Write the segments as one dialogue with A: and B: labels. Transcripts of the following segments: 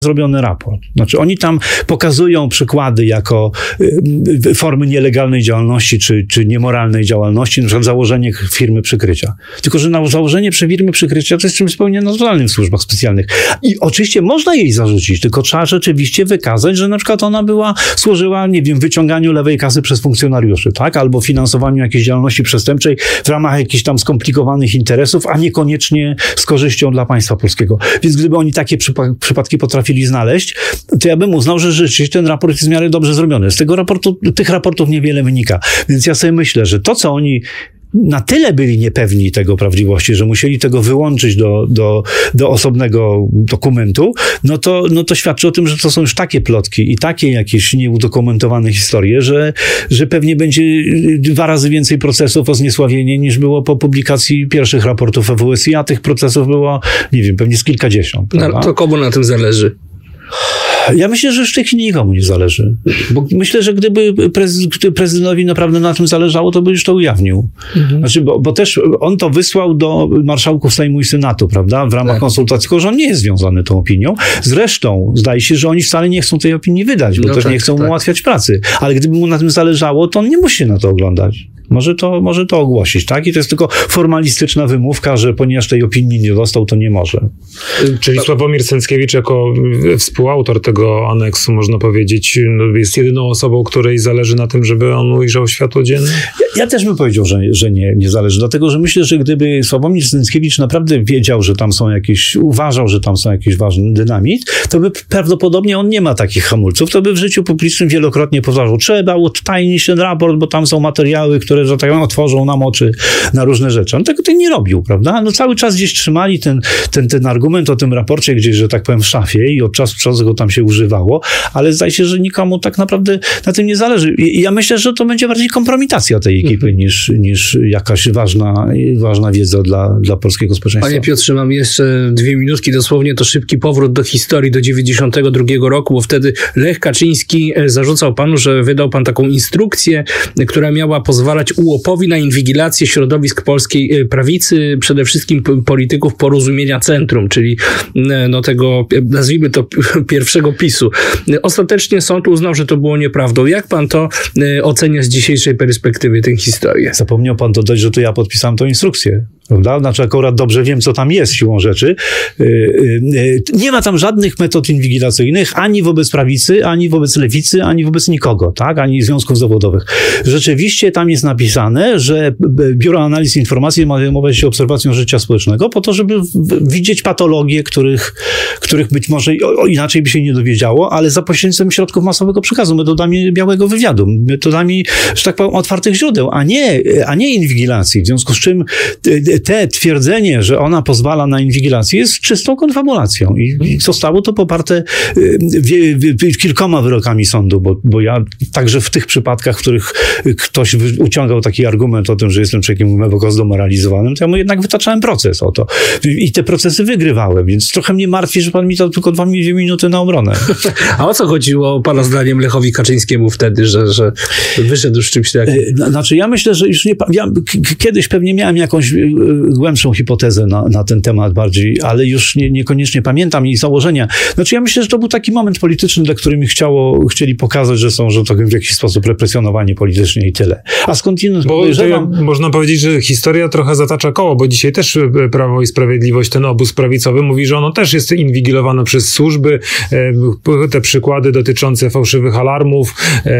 A: zrobiony raport. Znaczy oni tam pokazują przykłady jako formy nielegalnej działalności czy niemoralnej działalności, na przykład założenie firmy przykrycia. Tylko, że założenie firmy przykrycia to jest czymś zupełnie naturalnym w służbach specjalnych. I oczywiście można jej zarzucić, tylko trzeba rzeczywiście wykazać, że na przykład ona służyła, nie wiem, wyciąganiu lewej kasy przez funkcjonariuszy, tak? Albo finansowaniu jakiejś działalności przestępczej w ramach jakichś tam skomplikowanych interesów, a niekoniecznie z korzyścią dla państwa polskiego. Więc gdyby oni takie przypadki potrafili znaleźć, to ja bym uznał, że rzeczywiście ten raport jest w miarę dobrze zrobiony. Z tych raportów niewiele wynika. Więc ja sobie myślę, że to, co oni na tyle byli niepewni tego prawdziwości, że musieli tego wyłączyć do osobnego dokumentu, no to świadczy o tym, że to są już takie plotki i takie jakieś nieudokumentowane historie, że pewnie będzie 2 razy więcej procesów o zniesławienie niż było po publikacji pierwszych raportów EWSI, a tych procesów było, nie wiem, pewnie z kilkadziesiąt.
B: No, to komu na tym zależy?
A: Ja myślę, że w tej chwili nikomu nie zależy. Bo myślę, że gdyby prezydentowi naprawdę na tym zależało, to by już to ujawnił. Znaczy, bo też on to wysłał do marszałków Sejmu i Senatu, prawda? W ramach konsultacji, tylko że on nie jest związany tą opinią. Zresztą zdaje się, że oni wcale nie chcą tej opinii wydać, bo też nie chcą mu ułatwiać pracy. Ale gdyby mu na tym zależało, to on nie musi na to oglądać. Może to ogłosić, tak? I to jest tylko formalistyczna wymówka, że ponieważ tej opinii nie dostał, to nie może.
C: Czyli Sławomir Cęckiewicz jako współautor tego aneksu, można powiedzieć, jest jedyną osobą, której zależy na tym, żeby on ujrzał światło dzienne?
A: Ja też bym powiedział, że nie zależy, dlatego, że myślę, że gdyby Sławomir Cęckiewicz naprawdę wiedział, że tam są uważał, że tam są jakiś ważny dynamit, to by prawdopodobnie on nie ma takich hamulców, to by w życiu publicznym wielokrotnie powtarzał, trzeba utajnić ten raport, bo tam są materiały, które, że tak powiem, otworzą nam oczy na różne rzeczy. On tego nie robił, prawda? No cały czas gdzieś trzymali ten argument o tym raporcie gdzieś, że tak powiem, w szafie i od czasu do czasu go tam się używało, ale zdaje się, że nikomu tak naprawdę na tym nie zależy. I ja myślę, że to będzie bardziej kompromitacja tej ekipy niż jakaś ważna wiedza dla polskiego społeczeństwa.
B: Panie Piotrze, mam jeszcze 2 minutki, dosłownie to szybki powrót do historii, do 92 roku, bo wtedy Lech Kaczyński zarzucał panu, że wydał pan taką instrukcję, która miała pozwalać UOP-owi na inwigilację środowisk polskiej prawicy, przede wszystkim polityków Porozumienia Centrum, czyli tego, nazwijmy to, pierwszego PiS-u. Ostatecznie sąd uznał, że to było nieprawdą. Jak pan to ocenia z dzisiejszej perspektywy tę historię?
A: Zapomniał pan dodać, że to ja podpisałem tą instrukcję, prawda? Znaczy akurat dobrze wiem, co tam jest siłą rzeczy. Nie ma tam żadnych metod inwigilacyjnych ani wobec prawicy, ani wobec lewicy, ani wobec nikogo, tak? Ani związków zawodowych. Rzeczywiście tam jest napisane, że Biuro Analiz Informacji ma zajmować się obserwacją życia społecznego po to, żeby widzieć patologie, których być może inaczej by się nie dowiedziało, ale za pośrednictwem środków masowego przekazu, metodami białego wywiadu, metodami, że tak powiem, otwartych źródeł, a nie inwigilacji. W związku z czym te twierdzenie, że ona pozwala na inwigilację, jest czystą konfabulacją i zostało to poparte kilkoma wyrokami sądu, bo ja także w tych przypadkach, w których ktoś uciągał taki argument o tym, że jestem człowiekiem głęboko zdemoralizowanym, to ja mu jednak wytaczałem proces o to. I te procesy wygrywałem, więc trochę mnie martwi, że pan mi to tylko 2 minuty na obronę.
B: A o co chodziło pana zdaniem Lechowi Kaczyńskiemu wtedy, że wyszedł z czymś takim?
A: Znaczy ja myślę, że już kiedyś pewnie miałem jakąś głębszą hipotezę na ten temat bardziej, ale już niekoniecznie pamiętam jej założenia. Znaczy ja myślę, że to był taki moment polityczny, dla którym chcieli pokazać, że są, że tak w jakiś sposób represjonowani politycznie i tyle. A skądinąd podejrzewam...
C: Można powiedzieć, że historia trochę zatacza koło, bo dzisiaj też Prawo i Sprawiedliwość, ten obóz prawicowy mówi, że ono też jest inwigilowane przez służby. Te przykłady dotyczące fałszywych alarmów,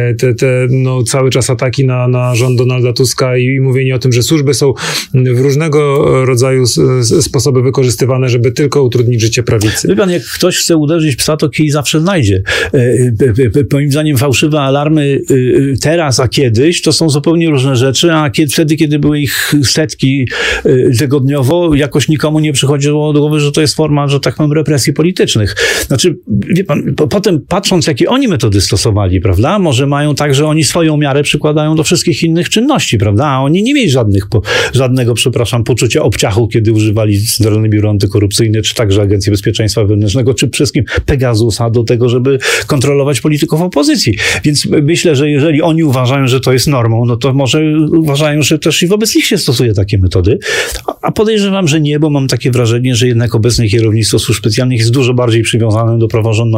C: cały czas ataki na rząd Donalda Tuska i mówienie o tym, że służby są w różnego rodzaju sposoby wykorzystywane, żeby tylko utrudnić życie prawicy.
A: Wie pan, jak ktoś chce uderzyć psa, to kij zawsze znajdzie. Moim zdaniem fałszywe alarmy teraz, a kiedyś, to są zupełnie różne rzeczy, a wtedy, kiedy były ich setki tygodniowo, jakoś nikomu nie przychodziło do głowy, że to jest forma, że tak powiem, represji politycznych. Znaczy, wie pan, potem patrząc, jakie oni metody stosowali, prawda, może mają tak, że oni swoją miarę przykładają do wszystkich innych czynności, prawda, a oni nie mieli żadnego, poczucia obciachu, kiedy używali Centralne Biuro Antykorupcyjne, czy także Agencji Bezpieczeństwa Wewnętrznego, czy wszystkim Pegasusa do tego, żeby kontrolować polityków opozycji. Więc myślę, że jeżeli oni uważają, że to jest normą, no to może uważają, że też i wobec nich się stosuje takie metody. A podejrzewam, że nie, bo mam takie wrażenie, że jednak obecne kierownictwo służb specjalnych jest dużo bardziej przywiązane do praworządności